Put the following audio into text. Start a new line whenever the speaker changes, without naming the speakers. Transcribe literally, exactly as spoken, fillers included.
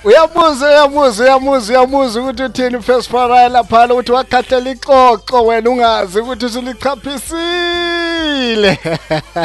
Uyamuza uyamuza uyamuza uyamuza ukuthi uthini first para lapha ukuthi wakhahlela iqoqo wena ungazi ukuthi usulichaphisile.